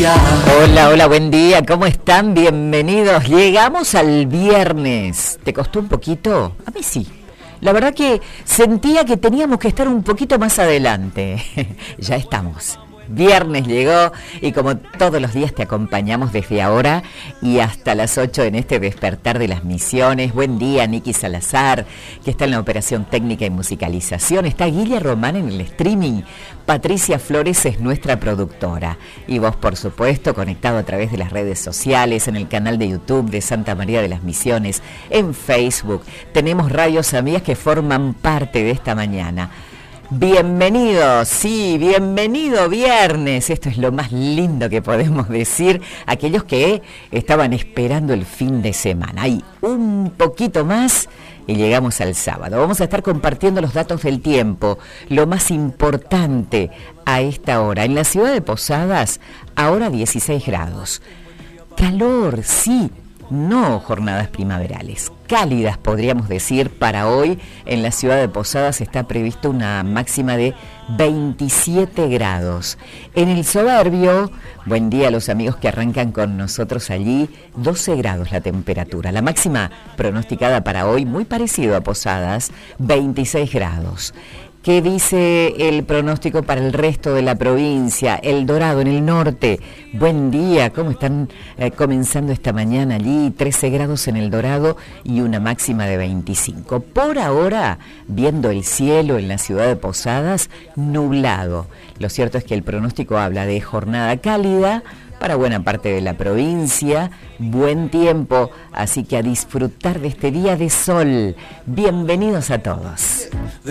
día. Hola, hola, buen día, ¿cómo están? Bienvenidos. Llegamos al viernes. ¿Te costó un poquito? A mí sí. La verdad que sentía que teníamos que estar un poquito más adelante. Ya estamos. Viernes llegó y como todos los días te acompañamos desde ahora y hasta las 8 en este despertar de las misiones. Buen día, Niki Salazar, que está en la operación técnica y musicalización. Está Guilla Román en el streaming. Patricia Flores es nuestra productora. Y vos, por supuesto, conectado a través de las redes sociales, en el canal de YouTube de Santa María de las Misiones, en Facebook. Tenemos radios amigas que forman parte de esta mañana. Bienvenidos, sí, bienvenido viernes. Esto es lo más lindo que podemos decir. Aquellos que estaban esperando el fin de semana. Hay un poquito más y llegamos al sábado. Vamos a estar compartiendo los datos del tiempo, lo más importante a esta hora. En la ciudad de Posadas, ahora 16 grados. Calor, sí. No jornadas primaverales, cálidas podríamos decir para hoy. En la ciudad de Posadas está prevista una máxima de 27 grados. En el Soberbio, buen día a los amigos que arrancan con nosotros allí, 12 grados la temperatura. La máxima pronosticada para hoy, muy parecido a Posadas, 26 grados. ¿Qué dice el pronóstico para el resto de la provincia? El Dorado, en el norte. Buen día, ¿cómo están comenzando esta mañana allí? 13 grados en el Dorado y una máxima de 25. Por ahora, viendo el cielo en la ciudad de Posadas, nublado. Lo cierto es que el pronóstico habla de jornada cálida para buena parte de la provincia, buen tiempo, así que a disfrutar de este día de sol. Bienvenidos a todos.